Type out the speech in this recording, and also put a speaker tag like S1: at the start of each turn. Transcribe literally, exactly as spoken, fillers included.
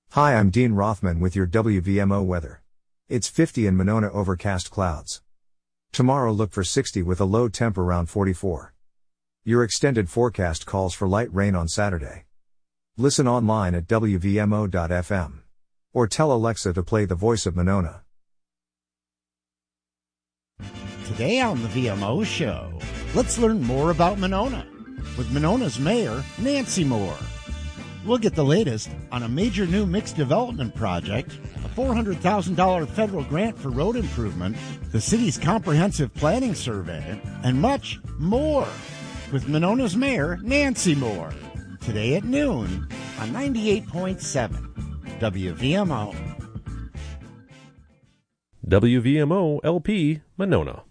S1: Hi, I'm Dean Rothman with your W V M O weather. It's fifty in Monona, overcast clouds. Tomorrow look for sixty with a low temp around forty-four. Your extended forecast calls for light rain on Saturday. Listen online at W V M O dot F M. Or tell Alexa to play The Voice of Monona.
S2: Today on the V M O Show, let's learn more about Monona with Monona's Mayor, Nancy Moore. We'll get the latest on a major new mixed development project, a four hundred thousand dollars federal grant for road improvement, the city's comprehensive planning survey, and much more with Monona's Mayor, Nancy Moore. Today at noon on ninety-eight point seven W V M O.
S3: W V M O L P, Monona.